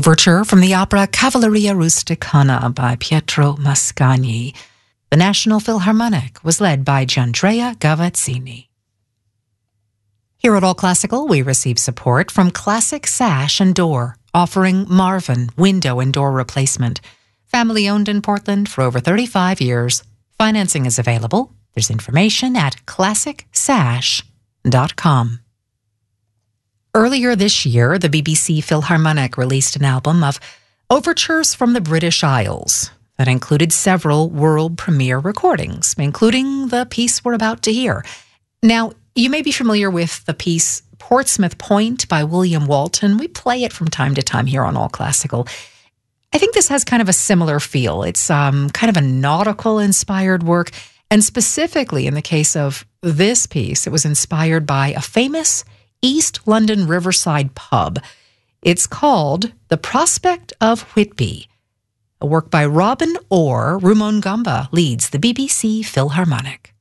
overture from the opera Cavalleria Rusticana by Pietro Mascagni. The National Philharmonic was led by Giandrea Gavazzini. Here at All Classical, we receive support from Classic Sash and Door, offering Marvin window and door replacement. Family owned in Portland for over 35 years. Financing is available. There's information at classicsash.com. Earlier this year, the BBC Philharmonic released an album of overtures from the British Isles that included several world premiere recordings, including the piece we're about to hear. Now, you may be familiar with the piece Portsmouth Point by William Walton. We play it from time to time here on All Classical. I think this has kind of a similar feel. It's kind of a nautical-inspired work, and specifically in the case of this piece, it was inspired by a famous East London riverside pub. It's called The Prospect of Whitby, a work by Robin Orr. Rumon Gamba leads the BBC Philharmonic.